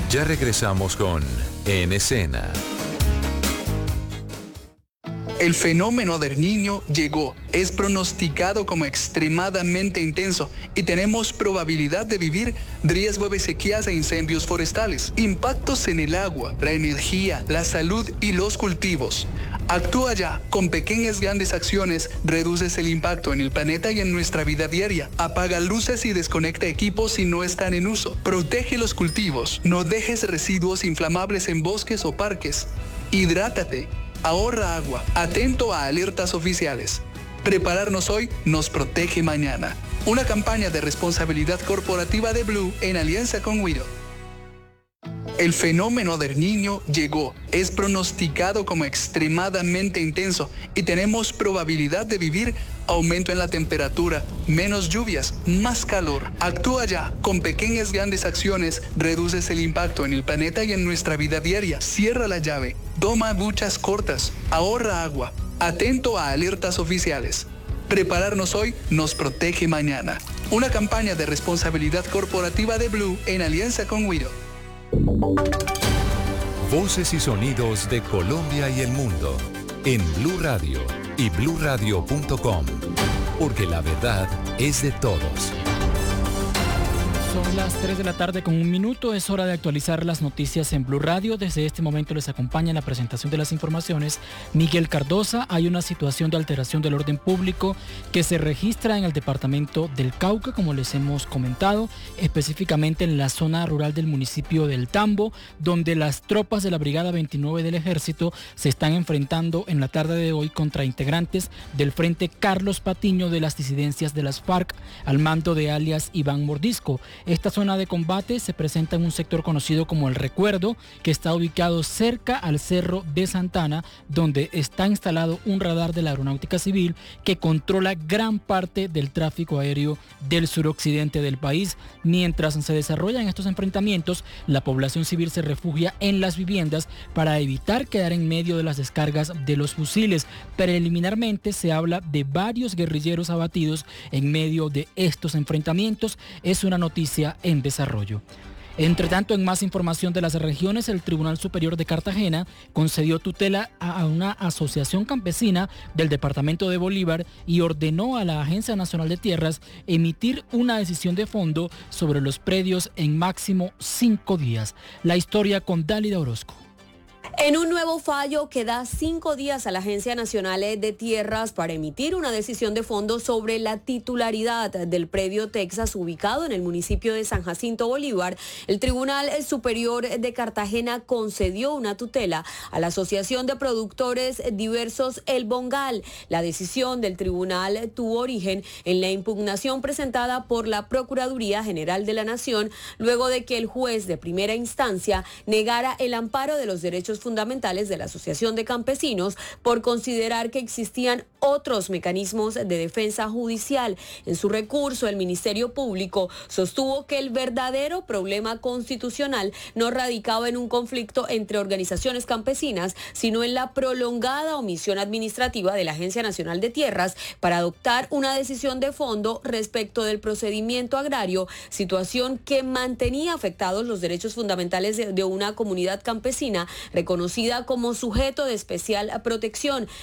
Ya regresamos con En Escena. El fenómeno del Niño llegó, es pronosticado como extremadamente intenso y tenemos probabilidad de vivir riesgo de sequías e incendios forestales, impactos en el agua, la energía, la salud y los cultivos. Actúa ya, con pequeñas grandes acciones reduces el impacto en el planeta y en nuestra vida diaria. Apaga luces y desconecta equipos si no están en uso. Protege los cultivos, no dejes residuos inflamables en bosques o parques. Hidrátate. Ahorra agua. Atento a alertas oficiales. Prepararnos hoy nos protege mañana. Una campaña de responsabilidad corporativa de Blue en alianza con Wido. El fenómeno del Niño llegó, es pronosticado como extremadamente intenso y tenemos probabilidad de vivir aumento en la temperatura, menos lluvias, más calor. Actúa ya, con pequeñas grandes acciones reduces el impacto en el planeta y en nuestra vida diaria. Cierra la llave, toma duchas cortas, ahorra agua, atento a alertas oficiales. Prepararnos hoy nos protege mañana. Una campaña de responsabilidad corporativa de Blue en alianza con Wido. Voces y sonidos de Colombia y el mundo en Blue Radio y bluradio.com, porque la verdad es de todos. Son las 3 de la tarde con 1 minuto, es hora de actualizar las noticias en Blue Radio. Desde este momento les acompaña en la presentación de las informaciones Miguel Cardosa. Hay una situación de alteración del orden público que se registra en el departamento del Cauca, como les hemos comentado, específicamente en la zona rural del municipio del Tambo, donde las tropas de la Brigada 29 del Ejército se están enfrentando en la tarde de hoy contra integrantes del Frente Carlos Patiño de las disidencias de las FARC, al mando de alias Iván Mordisco. Esta zona de combate se presenta en un sector conocido como El Recuerdo, que está ubicado cerca al Cerro de Santana, donde está instalado un radar de la Aeronáutica Civil que controla gran parte del tráfico aéreo del suroccidente del país. Mientras se desarrollan estos enfrentamientos, la población civil se refugia en las viviendas para evitar quedar en medio de las descargas de los fusiles. Preliminarmente se habla de varios guerrilleros abatidos en medio de estos enfrentamientos. Es una noticia en desarrollo. Entre tanto, en más información de las regiones, el Tribunal Superior de Cartagena concedió tutela a una asociación campesina del departamento de Bolívar y ordenó a la Agencia Nacional de Tierras emitir una decisión de fondo sobre los predios en máximo 5 días. La historia con Dálida Orozco. En un nuevo fallo que da 5 días a la Agencia Nacional de Tierras para emitir una decisión de fondo sobre la titularidad del predio Texas ubicado en el municipio de San Jacinto Bolívar, el Tribunal Superior de Cartagena concedió una tutela a la Asociación de Productores Diversos El Bongal. La decisión del tribunal tuvo origen en la impugnación presentada por la Procuraduría General de la Nación luego de que el juez de primera instancia negara el amparo de los derechos fundamentales de la Asociación de Campesinos por considerar que existían otros mecanismos de defensa judicial. En su recurso, el Ministerio Público sostuvo que el verdadero problema constitucional no radicaba en un conflicto entre organizaciones campesinas, sino en la prolongada omisión administrativa de la Agencia Nacional de Tierras para adoptar una decisión de fondo respecto del procedimiento agrario, situación que mantenía afectados los derechos fundamentales de una comunidad campesina reconocida como sujeto de especial protección.